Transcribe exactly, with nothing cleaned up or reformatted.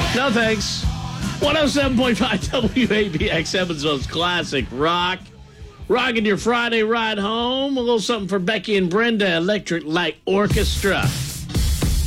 No thanks. one oh seven point five W A B X, Evansville's classic rock. Rocking your Friday ride home. A little something for Becky and Brenda, Electric Light Orchestra.